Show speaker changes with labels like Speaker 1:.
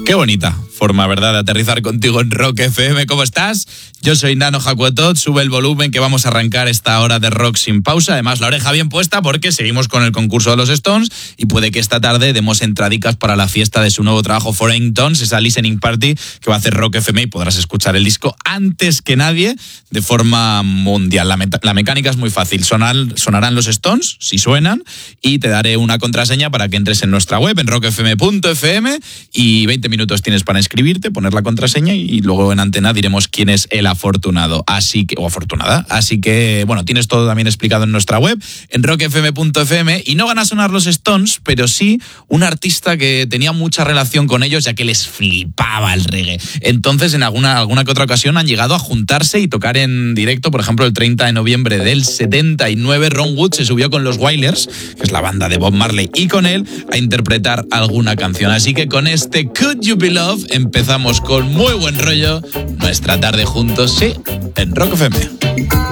Speaker 1: Qué bonita forma, ¿verdad?, de aterrizar contigo en Rock FM. ¿Cómo estás? Yo soy Nano Jacuetot, sube el volumen que vamos a arrancar esta hora de rock sin pausa. Además, la oreja bien puesta porque seguimos con el concurso de los Stones y puede que esta tarde demos entradicas para la fiesta de su nuevo trabajo Foreign Tones, esa listening party que va a hacer Rock FM y podrás escuchar el disco antes que nadie de forma mundial. La mecánica es muy fácil, sonarán los Stones, si suenan, y te daré una contraseña para que entres en nuestra web, en rockfm.fm, y 20 minutos tienes para inscribirte, poner la contraseña y luego en antena diremos quién es el afortunado, o afortunada. Así que, bueno, tienes todo también explicado en nuestra web, en rockfm.fm, y no van a sonar los Stones, pero sí un artista que tenía mucha relación con ellos, ya que les flipaba el reggae. Entonces, en alguna que otra ocasión han llegado a juntarse y tocar en directo. Por ejemplo, el 30 de noviembre del 79, Ron Wood se subió con los Wailers, que es la banda de Bob Marley, y con él a interpretar alguna canción. Así que con este Could You Be Love empezamos con muy buen rollo nuestra tarde juntos, sí, en Rock FM.